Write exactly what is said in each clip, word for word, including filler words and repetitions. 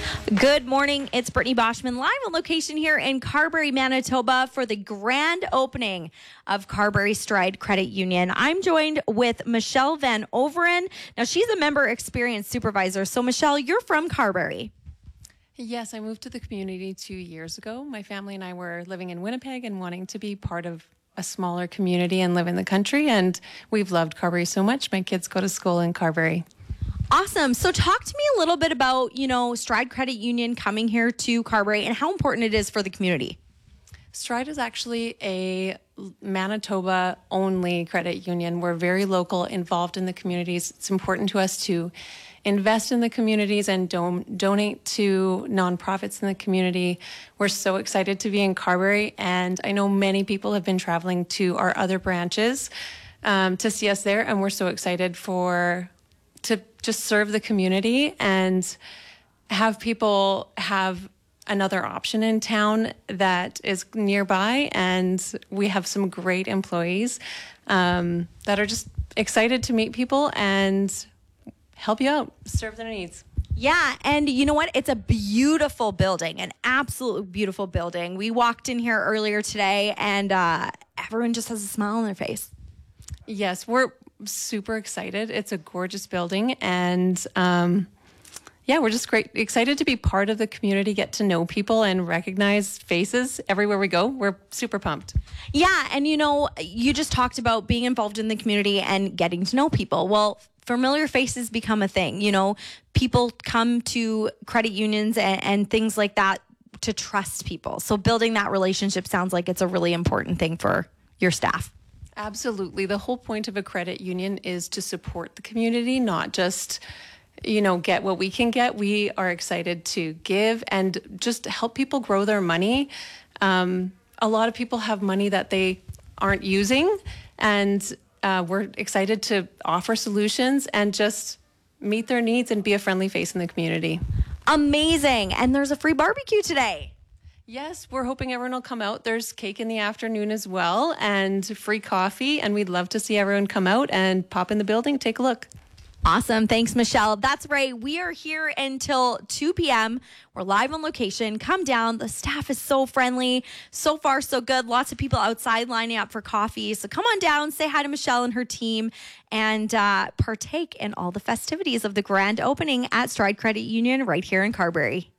Good morning. It's Brittany Boschman live on location here in Carberry, Manitoba for the grand opening of Carberry Stride Credit Union. I'm joined with Michelle Van Overen. Now, she's a member experience supervisor. So, Michelle, you're from Carberry. Yes, I moved to the community two years ago. My family and I were living in Winnipeg and wanting to be part of a smaller community and live in the country. And we've loved Carberry so much. My kids go to school in Carberry. Awesome. So talk to me a little bit about, you know, Stride Credit Union coming here to Carberry and how important it is for the community. Stride is actually a Manitoba only credit union. We're very local, involved in the communities. It's important to us to invest in the communities and don- donate to nonprofits in the community. We're so excited to be in Carberry, and I know many people have been traveling to our other branches um, to see us there, and we're so excited for to just serve the community and have people have another option in town that is nearby. And we have some great employees um, that are just excited to meet people and help you out, serve their needs. Yeah, and you know what? It's a beautiful building, an absolutely beautiful building. We walked in here earlier today, and uh, everyone just has a smile on their face. Yes, we're super excited. It's a gorgeous building, and um, yeah, we're just great, excited to be part of the community, get to know people and recognize faces everywhere we go. We're super pumped. Yeah, and you know, you just talked about being involved in the community and getting to know people. Well, familiar faces become a thing. You know, people come to credit unions and, and things like that to trust people. So building that relationship sounds like it's a really important thing for your staff. Absolutely. The whole point of a credit union is to support the community, not just, you know, get what we can get. We are excited to give and just help people grow their money. Um, a lot of people have money that they aren't using, and uh, we're excited to offer solutions and just meet their needs and be a friendly face in the community. Amazing. And there's a free barbecue today. Yes, we're hoping everyone will come out. There's cake in the afternoon as well and free coffee. And we'd love to see everyone come out and pop in the building, take a look. Awesome. Thanks, Michelle. That's right. We are here until two p.m. We're live on location. Come down. The staff is so friendly. So far, so good. Lots of people outside lining up for coffee. So come on down, say hi to Michelle and her team, and uh, partake in all the festivities of the grand opening at Stride Credit Union right here in Carberry.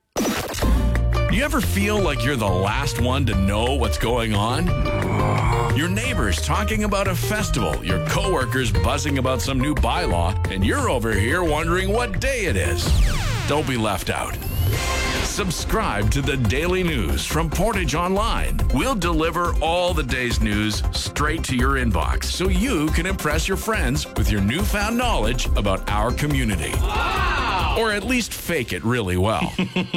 Do you ever feel like you're the last one to know what's going on? Your neighbors talking about a festival, your coworkers buzzing about some new bylaw, and you're over here wondering what day it is. Don't be left out. Subscribe to the Daily News from Portage Online. We'll deliver all the day's news straight to your inbox so you can impress your friends with your newfound knowledge about our community. Wow! Or at least fake it really well.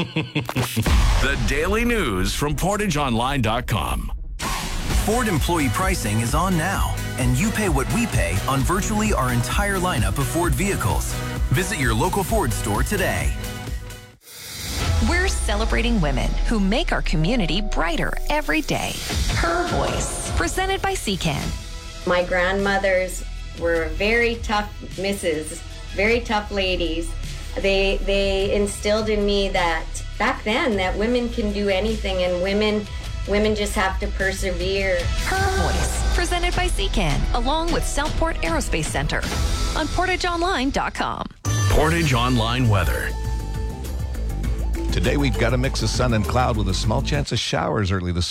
The Daily News from portage online dot com. Ford employee pricing is on now, and you pay what we pay on virtually our entire lineup of Ford vehicles. Visit your local Ford store today. We're celebrating women who make our community brighter every day. Her Voice, presented by C C A N. My grandmothers were very tough misses, very tough ladies. They they instilled in me that back then that women can do anything, and women women just have to persevere. Her Voice, presented by C C A N, along with Southport Aerospace Center on portage online dot com. Portage Online weather. Today we've got a mix of sun and cloud with a small chance of showers early this